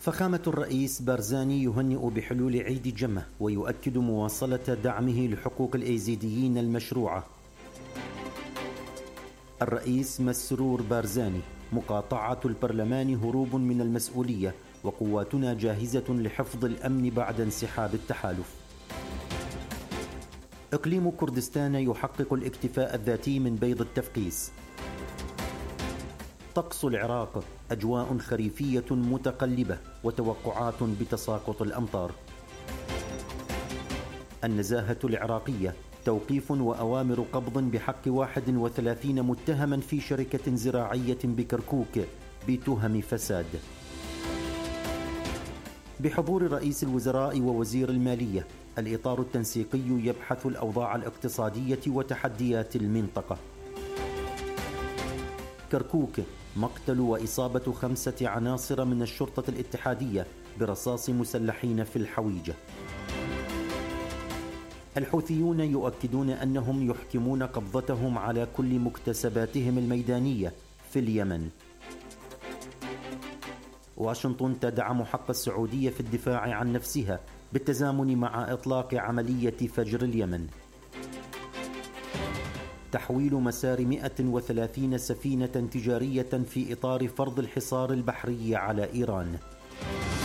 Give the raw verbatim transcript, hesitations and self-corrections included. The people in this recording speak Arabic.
فخامة الرئيس بارزاني يهنئ بحلول عيد جمة ويؤكد مواصلة دعمه لحقوق الأيزيديين المشروعة. الرئيس مسرور بارزاني: مقاطعة البرلمان هروب من المسؤولية، وقواتنا جاهزة لحفظ الأمن بعد انسحاب التحالف. إقليم كردستان يحقق الاكتفاء الذاتي من بيض التفقيس. طقس العراق: أجواء خريفية متقلبة وتوقعات بتساقط الأمطار. النزاهة العراقية: توقيف وأوامر قبض بحق واحد وثلاثين متهما في شركة زراعية بكركوك بتهم فساد. بحضور رئيس الوزراء ووزير المالية، الإطار التنسيقي يبحث الأوضاع الاقتصادية وتحديات المنطقة. كركوك: مقتل وإصابة خمسة عناصر من الشرطة الاتحادية برصاص مسلحين في الحويجة. الحوثيون يؤكدون أنهم يحكمون قبضتهم على كل مكتسباتهم الميدانية في اليمن. واشنطن تدعم حق السعودية في الدفاع عن نفسها بالتزامن مع إطلاق عملية فجر اليمن. تحويل مسار مئة وثلاثين سفينة تجارية في إطار فرض الحصار البحري على إيران.